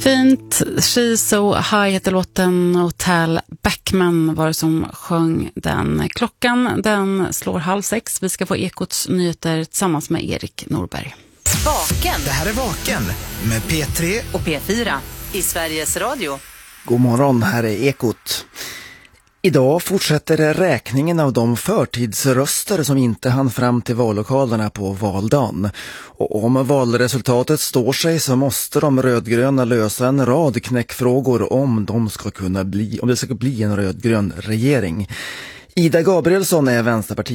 Fint. She So High heter låten och Tal Backman var det som sjöng den. Klockan den slår 5:30. Vi ska få Ekots nyheter tillsammans med Erik Norberg. Vaken. Det här är Vaken med P3 och P4 i Sveriges Radio. God morgon, här är Ekot. Idag fortsätter räkningen av de förtidsröster som inte hann fram till vallokalerna på valdagen. Och om valresultatet står sig så måste de rödgröna lösa en rad knäckfrågor om det ska bli en rödgrön regering. Ida Gabrielsson är Vänsterpartiet